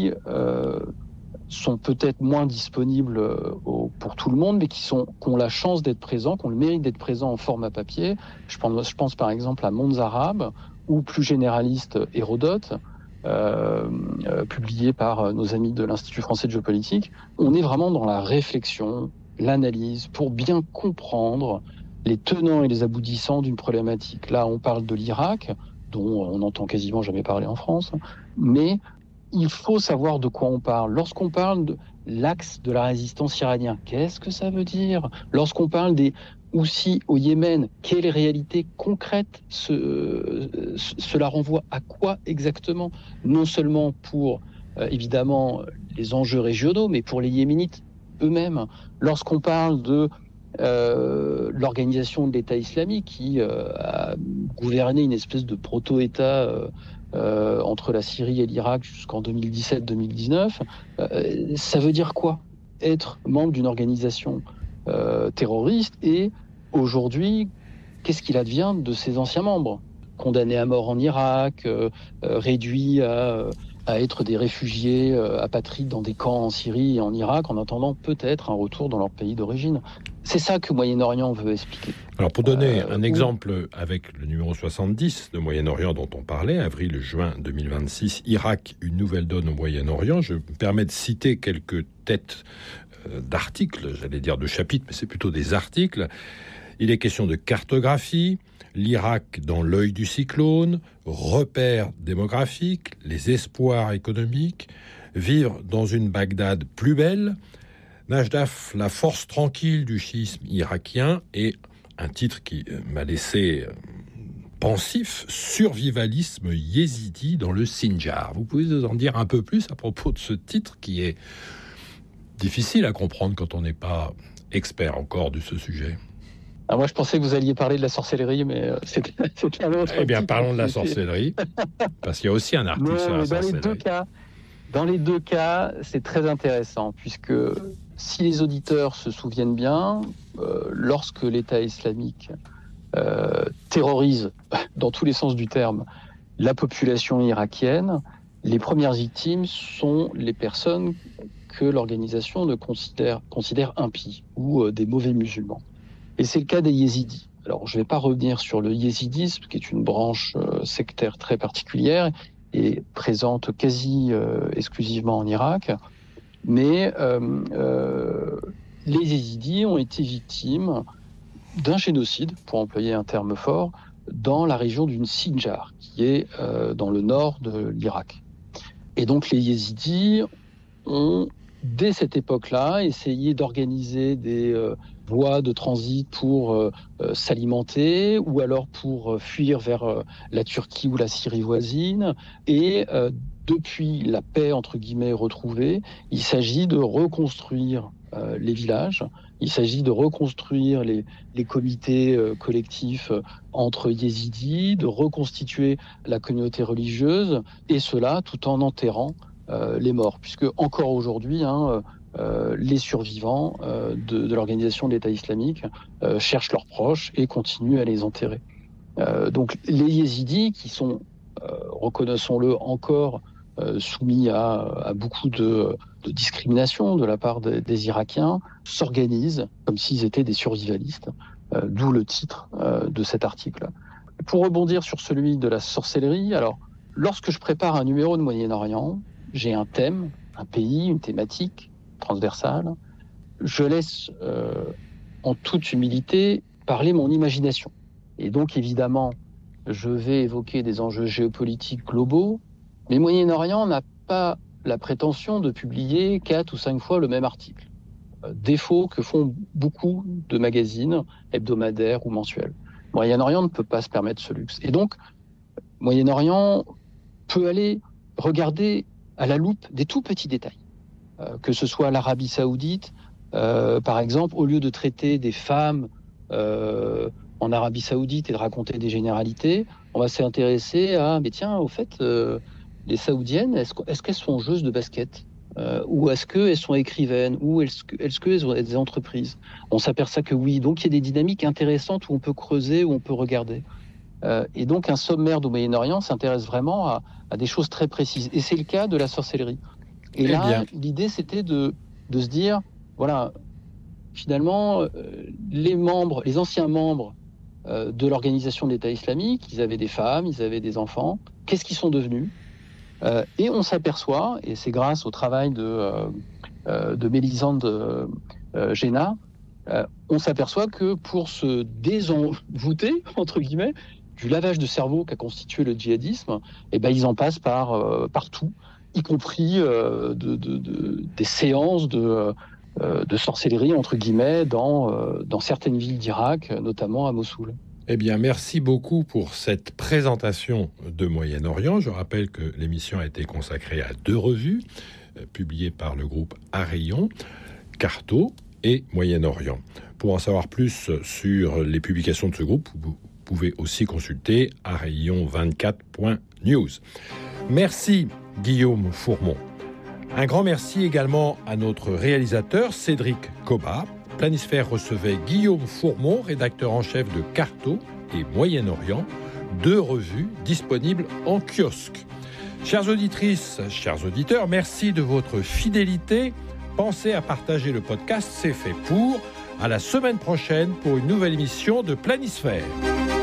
qui sont peut-être moins disponibles pour tout le monde, mais qui ont la chance d'être présents, qui ont le mérite d'être présents en format papier. Je pense par exemple à Mondes Arabes, ou plus généraliste Hérodote, publié par nos amis de l'Institut français de géopolitique. On est vraiment dans la réflexion, l'analyse, pour bien comprendre les tenants et les aboutissants d'une problématique. Là, on parle de l'Irak, dont on n'entend quasiment jamais parler en France, mais il faut savoir de quoi on parle. Lorsqu'on parle de l'axe de la résistance iranien, qu'est-ce que ça veut dire ? Lorsqu'on parle des Houthis au Yémen, quelle réalité concrète cela renvoie à quoi exactement ? Non seulement pour, évidemment, les enjeux régionaux, mais pour les Yéménites eux-mêmes. Lorsqu'on parle de l'organisation de l'État islamique qui a gouverné une espèce de proto-État entre la Syrie et l'Irak jusqu'en 2017-2019, ça veut dire quoi ? Être membre d'une organisation terroriste, et aujourd'hui, qu'est-ce qu'il advient de ses anciens membres ? Condamnés à mort en Irak, réduits à être des réfugiés apatrides dans des camps en Syrie et en Irak, en attendant peut-être un retour dans leur pays d'origine. C'est ça que Moyen-Orient veut expliquer. Alors pour donner un exemple avec le numéro 70 de Moyen-Orient dont on parlait, avril-juin 2026, Irak, une nouvelle donne au Moyen-Orient, je me permets de citer quelques têtes d'articles, j'allais dire de chapitres, mais c'est plutôt des articles. Il est question de cartographie, l'Irak dans l'œil du cyclone, repères démographiques, les espoirs économiques, vivre dans une Bagdad plus belle, Najdaf, la force tranquille du chiisme irakien, et un titre qui m'a laissé pensif, survivalisme yézidi dans le Sinjar. Vous pouvez nous en dire un peu plus à propos de ce titre qui est difficile à comprendre quand on n'est pas expert encore de ce sujet. Alors moi, je pensais que vous alliez parler de la sorcellerie, mais c'est un autre. Eh bien, parlons de la sorcellerie, parce qu'il y a aussi un article sur la sorcellerie. Dans les deux cas, c'est très intéressant, puisque si les auditeurs se souviennent bien, lorsque l'État islamique terrorise, dans tous les sens du terme, la population irakienne, les premières victimes sont les personnes que l'organisation ne considère impies ou des mauvais musulmans. Et c'est le cas des yézidis. Alors, je ne vais pas revenir sur le yézidisme, qui est une branche sectaire très particulière et présente quasi exclusivement en Irak. Mais les yézidis ont été victimes d'un génocide, pour employer un terme fort, dans la région du Sinjar, qui est dans le nord de l'Irak. Et donc, les yézidis ont, dès cette époque-là, essayé d'organiser des voies de transit pour s'alimenter, ou alors pour fuir vers la Turquie ou la Syrie voisine. Et depuis la paix, entre guillemets, retrouvée, il s'agit de reconstruire les villages, il s'agit de reconstruire les comités collectifs entre yézidis, de reconstituer la communauté religieuse, et cela tout en enterrant les morts, puisque encore aujourd'hui, les survivants de l'organisation de l'État islamique cherchent leurs proches et continuent à les enterrer. Donc les yézidis, qui sont, reconnaissons-le, encore soumis à beaucoup de discrimination de la part des Irakiens, s'organisent comme s'ils étaient des survivalistes, d'où le titre de cet article. Pour rebondir sur celui de la sorcellerie, alors, lorsque je prépare un numéro de Moyen-Orient, j'ai un thème, un pays, une thématique transversale. Je laisse, en toute humilité, parler mon imagination. Et donc, évidemment, je vais évoquer des enjeux géopolitiques globaux, mais Moyen-Orient n'a pas la prétention de publier 4 ou 5 fois le même article. Défaut que font beaucoup de magazines hebdomadaires ou mensuels. Moyen-Orient ne peut pas se permettre ce luxe. Et donc, Moyen-Orient peut aller regarder à la loupe des tout petits détails. Que ce soit l'Arabie Saoudite, par exemple, au lieu de traiter des femmes en Arabie Saoudite et de raconter des généralités, on va s'intéresser à, mais tiens, au fait, les Saoudiennes, est-ce qu'elles sont joueuses de basket ou est-ce qu'elles sont écrivaines, ou est-ce qu'elles ont des entreprises? On s'aperçoit que oui, donc il y a des dynamiques intéressantes où on peut creuser, où on peut regarder. Et donc un sommaire du Moyen-Orient s'intéresse vraiment à des choses très précises. Et c'est le cas de la sorcellerie. Et l'idée, c'était de se dire, voilà, finalement, les anciens membres de l'organisation de l'État islamique, ils avaient des femmes, ils avaient des enfants. Qu'est-ce qu'ils sont devenus ? Et on s'aperçoit, et c'est grâce au travail de Mélisande Géna, on s'aperçoit que pour se désenvoûter, entre guillemets, du lavage de cerveau qu'a constitué le djihadisme, ils en passent partout, y compris des séances de sorcellerie, entre guillemets, dans certaines villes d'Irak, notamment à Mossoul. Eh bien, merci beaucoup pour cette présentation de Moyen-Orient. Je rappelle que l'émission a été consacrée à 2 revues, publiées par le groupe Arayon, Carto et Moyen-Orient. Pour en savoir plus sur les publications de ce groupe, vous pouvez aussi consulter arayon24.news. Merci Guillaume Fourmont. Un grand merci également à notre réalisateur Cédric Cobat. Planisphère recevait Guillaume Fourmont, rédacteur en chef de Carto et Moyen-Orient, 2 revues disponibles en kiosque. Chères auditrices, chers auditeurs, merci de votre fidélité. Pensez à partager le podcast, c'est fait pour. À la semaine prochaine pour une nouvelle émission de Planisphère.